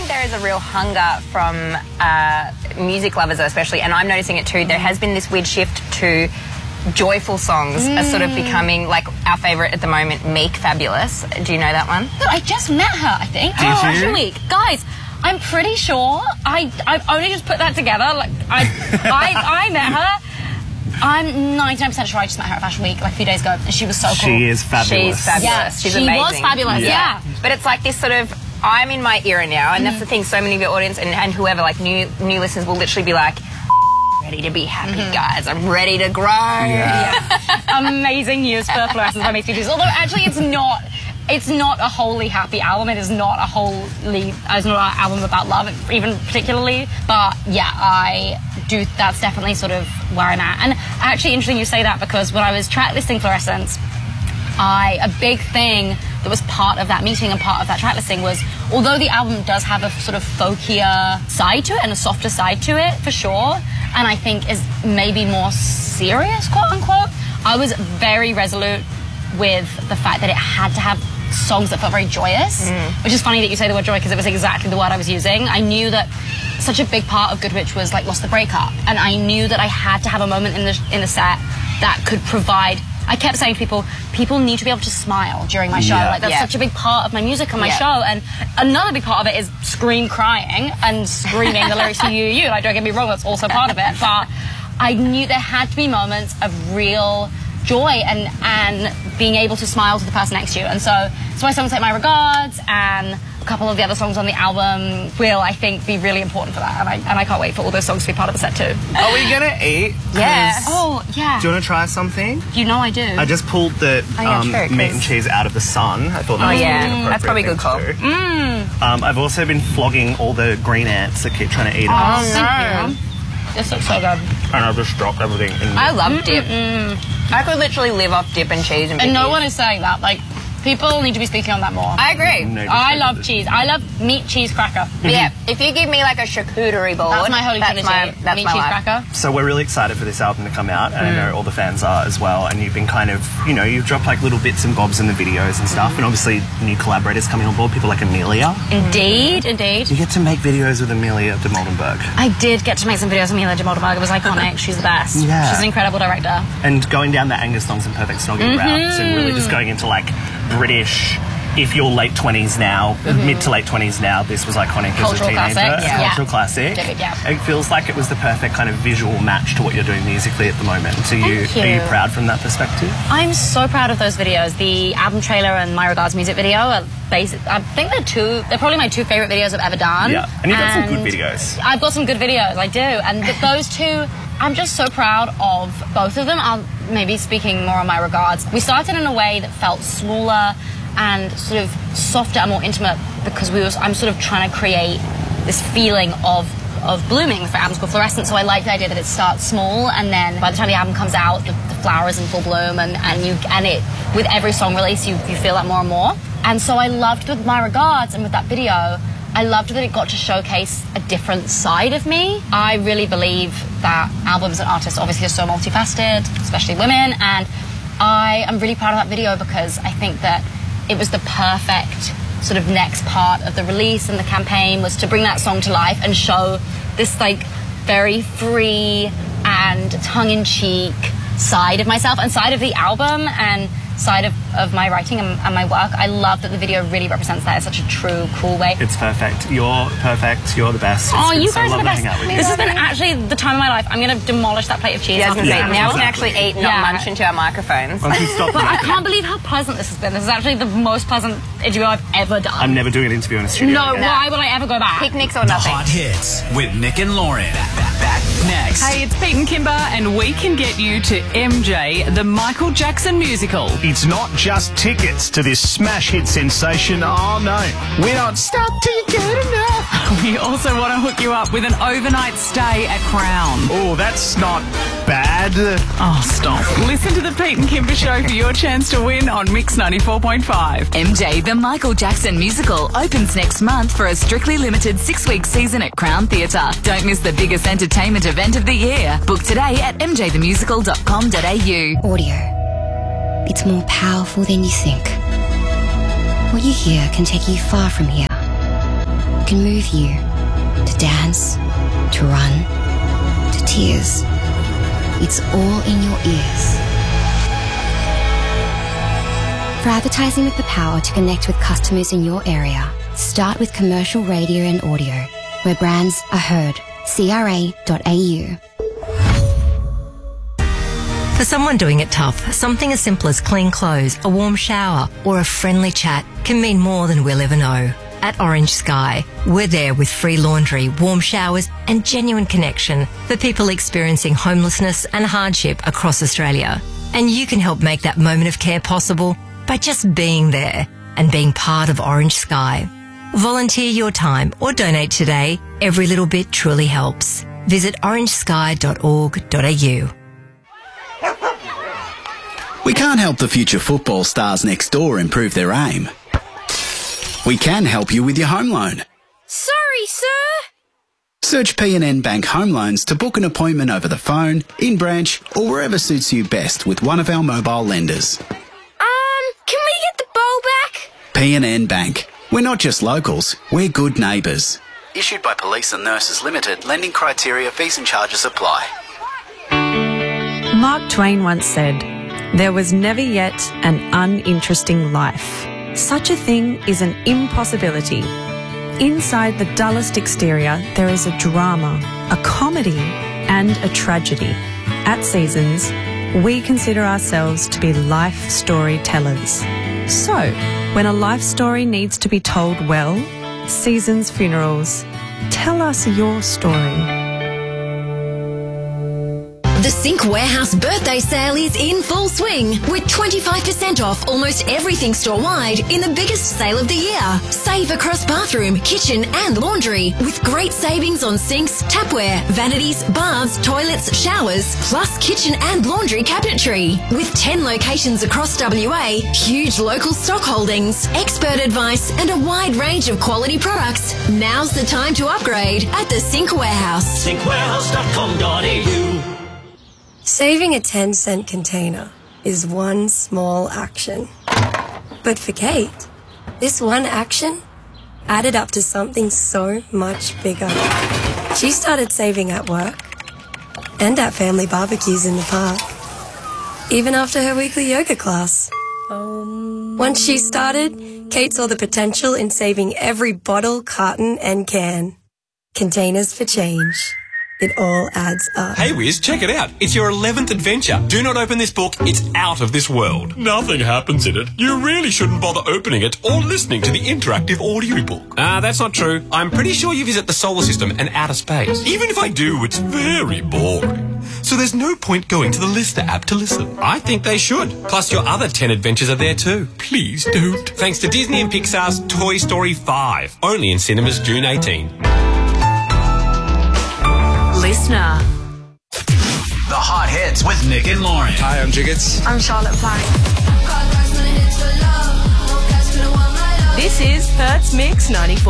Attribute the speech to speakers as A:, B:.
A: there is a real hunger from music lovers especially, and I'm noticing it too. There has been this weird shift to joyful songs are sort of becoming, like, our favourite at the moment, Meek Fabulous. Do you know that one?
B: No, I just met her, I think. Fashion Week. Guys, I'm pretty sure I've only just put that together. Like, I met her. I'm 99% sure I just met her at Fashion Week like a few days ago, and she was so cool.
C: She is fabulous.
A: She's fabulous.
B: Yeah,
A: She's
B: she
A: amazing.
B: was fabulous, yeah.
A: But it's like this sort of, I'm in my era now, and that's the thing, so many of your audience and whoever, like new listeners will literally be like, ready to be happy, guys. I'm ready to grow.
B: Amazing news for Fluorescence by Meek Features. Although actually it's not a wholly happy album. It is not it's not an album about love, even particularly. But yeah, that's definitely sort of where I'm at. And actually interesting you say that, because when I was track listing Fluorescence, a big thing that was part of that meeting and part of that track listing was, although the album does have a sort of folkier side to it and a softer side to it for sure, and I think is maybe more serious, quote unquote, I was very resolute with the fact that it had to have songs that felt very joyous, which is funny that you say the word joy, because it was exactly the word I was using. I knew that such a big part of Good Witch was like Lost the Breakup, and I knew that I had to have a moment in the set that could provide. I kept saying to people need to be able to smile during my show. Like, that's such a big part of my music and my show. And another big part of it is scream crying and screaming the lyrics to You. Like, don't get me wrong, that's also part of it. But I knew there had to be moments of real joy and being able to smile to the person next to you. And so my songs like My Regards and a couple of the other songs on the album will, I think, be really important for that. And I can't wait for all those songs to be part of the set too.
C: Are we going to eat?
B: Yeah. Oh, yeah.
C: Do you want to try something?
B: You know I do.
C: I just pulled the meat and cheese out of the sun. I thought that was
A: that's probably a good call.
C: I've also been flogging all the green ants that keep trying to eat us.
B: Thank you. This looks so good.
C: And I've just dropped everything.
A: I love dip. I could literally live off dip and cheese and
B: no one is saying that. Like, people need to be speaking on that more.
A: I agree.
B: I love cheese. I love meat cheese cracker.
A: But yeah, if you give me like a charcuterie board,
B: that's my holy trinity.
A: That's
B: meat
A: my
B: cheese
A: life.
B: cracker.
C: So we're really excited for this album to come out, and I know all the fans are as well. And you've been kind of, you've dropped like little bits and bobs in the videos and stuff. And obviously new collaborators coming on board, people like Amelia.
B: Indeed.
C: You get to make videos with Amelia de Moldenberg.
B: I did get to make some videos with Amelia de Moldenberg. It was iconic. She's the best.
C: Yeah.
B: She's an incredible director.
C: And going down the Angus Thongs and Perfect Snogging routes, and really just going into like British. If you're late 20s now, mid to late 20s now, this was iconic
B: Cultural
C: as a teenager.
B: classic.
C: Cultural classic. It feels like it was the perfect kind of visual match to what you're doing musically at the moment. Are you proud from that perspective?
B: I'm so proud of those videos. The album trailer and My Regards music video are I think they're probably my two favourite videos I've ever done.
C: Yeah, and you've got some good videos.
B: I've got some good videos, I do. And those two, I'm just so proud of both of them. I'll maybe speaking more on My Regards. We started in a way that felt smaller and sort of softer and more intimate, because I'm sort of trying to create this feeling of blooming for albums called Fluorescence. So I like the idea that it starts small, and then by the time the album comes out, the flower is in full bloom, and it with every song release you feel that more and more. And so I loved with My Regards and with that video, I loved that it got to showcase a different side of me. I really believe that albums and artists obviously are so multifaceted, especially women, and I am really proud of that video because I think that it was the perfect sort of next part of the release and the campaign, was to bring that song to life and show this like very free and tongue-in-cheek side of myself and side of the album and side of my writing and my work. I love that the video really represents that in such a true, cool way.
C: It's perfect. You're perfect. You're the best.
B: You guys are the best. This has been actually the time of my life. I'm going to demolish that plate of cheese.
A: Now we can actually eat, not munch into our microphones.
C: Once you stop
B: I can't believe how pleasant this has been. This is actually the most pleasant interview I've ever done.
C: I'm never doing an interview in a studio.
B: No, why would I ever go back?
A: Picnics or nothing.
D: Hot Hits with Nick and Lauren. Back next.
E: Hey, it's Pete and Kimber, and we can get you to MJ, the Michael Jackson musical.
F: It's not just tickets to this smash hit sensation. Oh no, we don't stop till you get enough.
E: We also want to hook you up with an overnight stay at Crown.
F: Oh, that's not bad.
E: Oh, stop. Listen to the Pete and Kimber show for your chance to win on Mix 94.5.
G: MJ, the Michael Jackson musical, opens next month for a strictly limited 6-week season at Crown Theatre. Don't miss the biggest entertainment event of the year. Book today at mjthemusical.com.au.
H: Audio. It's more powerful than you think. What you hear can take you far from here. can move you to dance, to run, to tears. It's all in your ears. For advertising with the power to connect with customers in your area, start with commercial radio and audio, where brands are heard. CRA.au.
I: For someone doing it tough, something as simple as clean clothes, a warm shower, or a friendly chat can mean more than we'll ever know. At Orange Sky, we're there with free laundry, warm showers, and genuine connection for people experiencing homelessness and hardship across Australia. And you can help make that moment of care possible by just being there and being part of Orange Sky. Volunteer your time or donate today. Every little bit truly helps. Visit orangesky.org.au.
D: We can't help the future football stars next door improve their aim. We can help you with your home loan.
J: Sorry, sir.
D: Search PNN Bank Home Loans to book an appointment over the phone, in branch, or wherever suits you best with one of our mobile lenders.
J: Can we get the bowl back?
D: PNN Bank. We're not just locals, we're good neighbours. Issued by Police and Nurses Limited, lending criteria, fees and charges apply.
K: Mark Twain once said, "There was never yet an uninteresting life. Such a thing is an impossibility. Inside the dullest exterior, there is a drama, a comedy, and a tragedy. At Seasons, we consider ourselves to be life storytellers. So, when a life story needs to be told well, Seasons Funerals, tell us your story."
L: The Sink Warehouse birthday sale is in full swing with 25% off almost everything store-wide in the biggest sale of the year. Save across bathroom, kitchen and laundry with great savings on sinks, tapware, vanities, baths, toilets, showers, plus kitchen and laundry cabinetry. With 10 locations across WA, huge local stock holdings, expert advice and a wide range of quality products. Now's the time to upgrade at the Sink Warehouse.
M: Sinkwarehouse.com.au.
N: Saving a 10-cent container is one small action. But for Kate, this one action added up to something so much bigger. She started saving at work and at family barbecues in the park, even after her weekly yoga class. Once she started, Kate saw the potential in saving every bottle, carton and can. Containers for change. It all adds up.
O: Hey Wiz, check it out. It's your 11th adventure. Do not open this book. It's out of this world. Nothing happens in it. You really shouldn't bother opening it or listening to the interactive audiobook. That's not true. I'm pretty sure you visit the solar system and outer space. Even if I do, it's very boring. So there's no point going to the Listener app to listen. I think they should. Plus your other 10 adventures are there too. Please don't. Thanks to Disney and Pixar's Toy Story 5. Only in cinemas June 18.
E: Listener.
D: The Hot Hits with Nick and Lauren.
P: Hi, I'm Jiggets.
E: I'm Charlotte Plank. This is Hertz Mix 94.